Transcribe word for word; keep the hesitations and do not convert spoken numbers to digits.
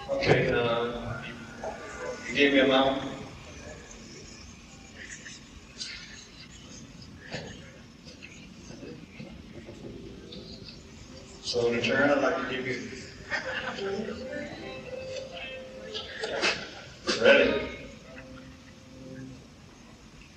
Okay, uh, you gave me a amount. So in return, I'd like to give you